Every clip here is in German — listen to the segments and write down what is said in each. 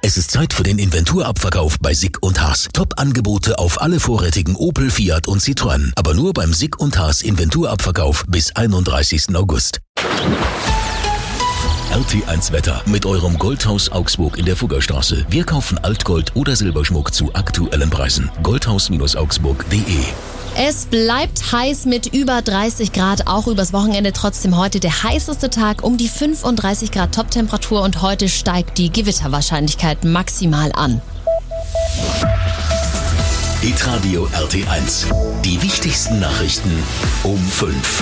Es ist Zeit für den Inventurabverkauf bei Sick & Haas. Top-Angebote auf alle vorrätigen Opel, Fiat und Citroën. Aber nur beim Sick & Haas Inventurabverkauf bis 31. August. RT1 Wetter mit eurem Goldhaus Augsburg in der Fuggerstraße. Wir kaufen Altgold oder Silberschmuck zu aktuellen Preisen. Goldhaus-augsburg.de. Es bleibt heiß mit über 30 Grad, auch übers Wochenende. Trotzdem heute der heißeste Tag, um die 35 Grad Toptemperatur, und heute steigt die Gewitterwahrscheinlichkeit maximal an. Hitradio RT1. Die wichtigsten Nachrichten um 5.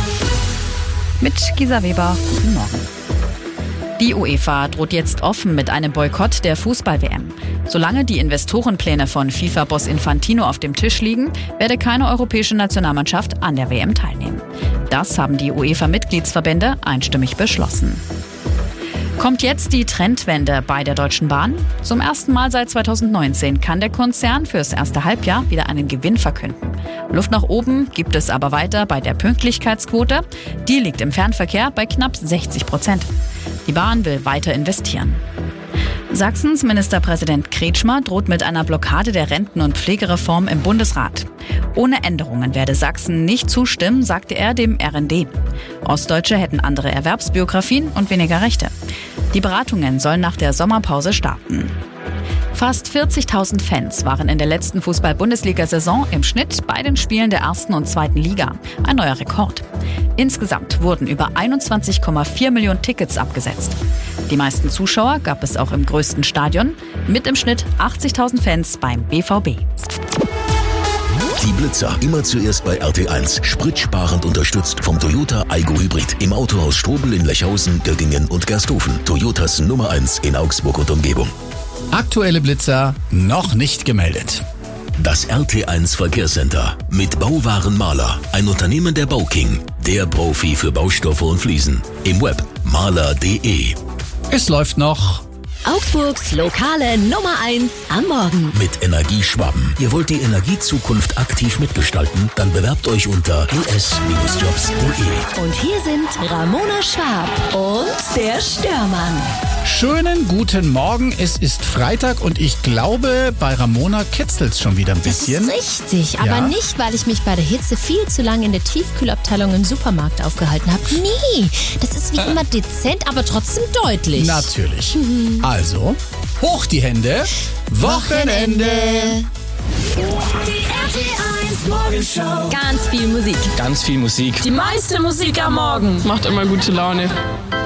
Mit Gisa Weber, guten Morgen. Die UEFA droht jetzt offen mit einem Boykott der Fußball-WM. Solange die Investorenpläne von FIFA-Boss Infantino auf dem Tisch liegen, werde keine europäische Nationalmannschaft an der WM teilnehmen. Das haben die UEFA-Mitgliedsverbände einstimmig beschlossen. Kommt jetzt die Trendwende bei der Deutschen Bahn? Zum ersten Mal seit 2019 kann der Konzern fürs erste Halbjahr wieder einen Gewinn verkünden. Luft nach oben gibt es aber weiter bei der Pünktlichkeitsquote. Die liegt im Fernverkehr bei knapp 60%. Die Bahn will weiter investieren. Sachsens Ministerpräsident Kretschmer droht mit einer Blockade der Renten- und Pflegereform im Bundesrat. Ohne Änderungen werde Sachsen nicht zustimmen, sagte er dem RND. Ostdeutsche hätten andere Erwerbsbiografien und weniger Rechte. Die Beratungen sollen nach der Sommerpause starten. Fast 40.000 Fans waren in der letzten Fußball-Bundesliga-Saison im Schnitt bei den Spielen der 1. und 2. Liga. Ein neuer Rekord. Insgesamt wurden über 21,4 Millionen Tickets abgesetzt. Die meisten Zuschauer gab es auch im größten Stadion, mit im Schnitt 80.000 Fans beim BVB. Die Blitzer, immer zuerst bei RT1. Spritsparend unterstützt vom Toyota Aygo Hybrid. Im Autohaus Strobel in Lechhausen, Göttingen und Gersthofen. Toyotas Nummer 1 in Augsburg und Umgebung. Aktuelle Blitzer noch nicht gemeldet. Das RT1 Verkehrscenter mit Bauwaren Mahler. Ein Unternehmen der Bauking. Der Profi für Baustoffe und Fliesen. Im Web mahler.de. Es läuft noch. Augsburgs lokale Nummer 1 am Morgen. Mit Energieschwaben. Ihr wollt die Energiezukunft aktiv mitgestalten? Dann bewerbt euch unter es-jobs.de. Und hier sind Ramona Schwab und der Störmann. Schönen guten Morgen, es ist Freitag und ich glaube, bei Ramona kitzelt's schon wieder ein bisschen. Das ist richtig, aber Ja. nicht, weil ich mich bei der Hitze viel zu lange in der Tiefkühlabteilung im Supermarkt aufgehalten habe. Nee, das ist wie immer dezent, aber trotzdem deutlich. Natürlich. Also, hoch die Hände. Wochenende. Die RT1 Morgenshow. Ganz viel Musik. Ganz viel Musik. Die meiste Musik am Morgen. Macht immer gute Laune.